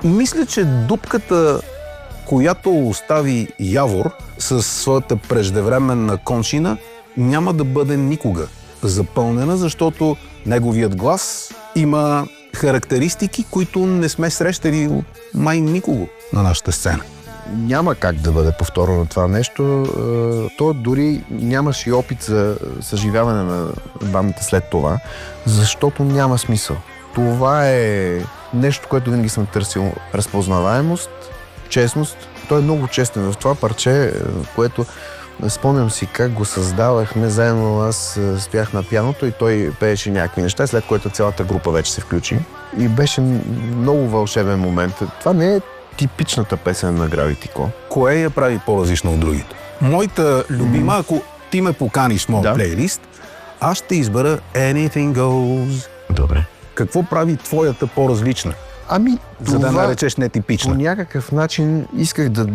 Мисля, че дупката, която остави Явор със своята преждевременна кончина, няма да бъде никога запълнена, защото неговият глас има характеристики, които не сме срещали от май никого на нашата сцена. Няма как да бъде повторено това нещо. То дори нямаше и опит за съживяване на бандата след това, защото няма смисъл. Това е нещо, което винаги съм търсил. Разпознаваемост, честност. Той е много честен в това парче, което спомням си как го създавахме. Заедно аз стоях на пианото и той пееше някакви неща, след което цялата група вече се включи. И беше много вълшебен момент. Това не е типичната песен на Gravity Co. Кое я прави по-различно от другите? Моята любима, ако ти ме поканиш в моят плейлист, аз ще избера Anything Goes. Добре. Какво прави твоята по-различна? За да наречеш нетипична. По някакъв начин исках да...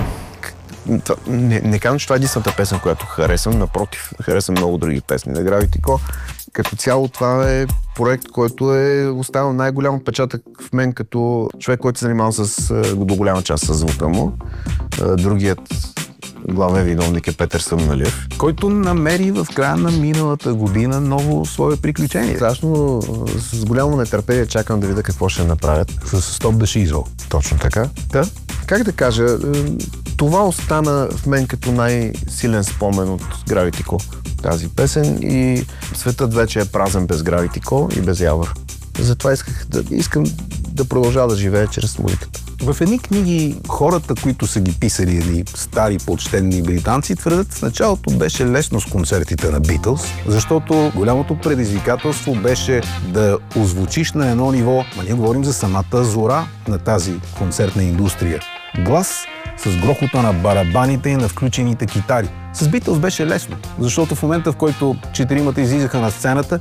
Не казвам, че това е единствената песен, която харесвам. Напротив, харесвам много други песни на Gravity Co. Като цяло това е проект, който е оставил най-голям отпечатък в мен като човек, който се занимава до голяма част с звука му. Другият главен виновник е Петър Съмналиев, който намери в края на миналата година ново свое приключение. Страшно с голямо нетърпение чакам да видя какво ще направят. С Stop the Shizzle. Точно така. Как да кажа, това остана в мен като най-силен спомен от Gravity Co. Тази песен и светът вече е празен без Gravity Co. и без Явор. Затова искам да продължа да живея чрез музиката. В едни книги хората, които са ги писали, едни стари почтенни британци, твърдят, в началото беше лесно с концертите на Beatles, защото голямото предизвикателство беше да озвучиш на едно ниво, ние говорим за самата зора на тази концертна индустрия. Глас с грохота на барабаните и на включените китари. С Beatles беше лесно, защото в момента, в който четиримата излизаха на сцената,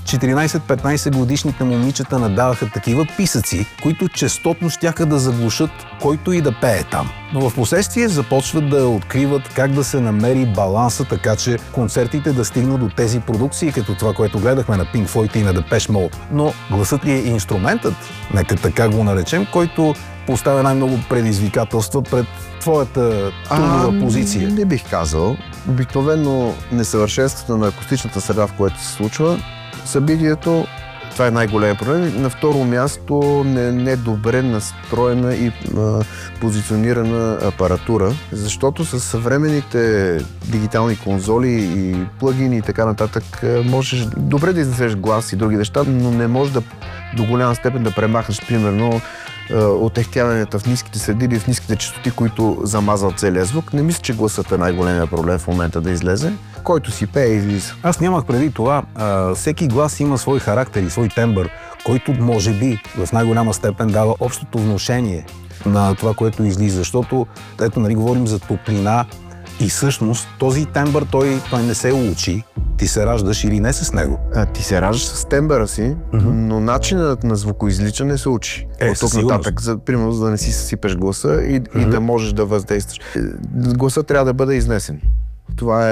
14-15 годишните момичета надаваха такива писъци, които честотно щяха да заглушат който и да пее там. Но в последствие започват да откриват как да се намери баланса, така че концертите да стигнат до тези продукции, като това, което гледахме на Pink Floyd и на Depeche Mode. Но гласът ли е инструментът, нека така го наречем, който поставя най-много предизвикателства пред твоята трудова позиция? Не бих казал. Обикновено несъвършенството на акустичната среда, в която се случва събитието, това е най-големия проблем. На второ място не е добре настроена и позиционирана апаратура, защото с съвременните дигитални конзоли и плагини и така нататък можеш добре да изнесеш глас и други неща, но не можеш до голяма степен да премахнеш, примерно, отехтяванията в ниските среди или в ниските честоти, които замазват целия звук. Не мисля, че гласът е най-големия проблем в момента да излезе. Който си пее, излиза. Аз нямах преди това. Всеки глас има свой характер и свой тембър, който може би в най-голяма степен дава общото внушение на това, което излиза. Защото, говорим за топлина и всъщност този тембър той не се учи. Ти се раждаш или не с него? Ти се раждаш с тембъра си, но начинът на звукоизличане се учи. От тук нататък, примерно, за да не си съсипеш гласа и да можеш да въздействаш. Гласът трябва да бъде изнесен. Това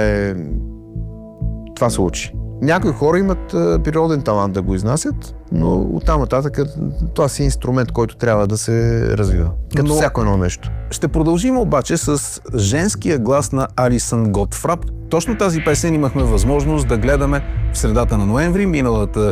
се учи. Някои хора имат природен талант да го изнасят, но оттам нататък това си е инструмент, който трябва да се развива. Като всяко едно нещо. Ще продължим обаче с женския глас на Алисън Готфрап. Точно тази песен имахме възможност да гледаме в средата на ноември, миналата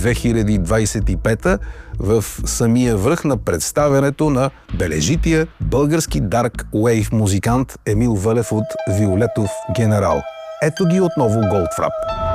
2025 в самия връх на представянето на бележития български дарк уейв музикант Емил Вълев от Виолетов генерал. Ето ги отново Готфрап.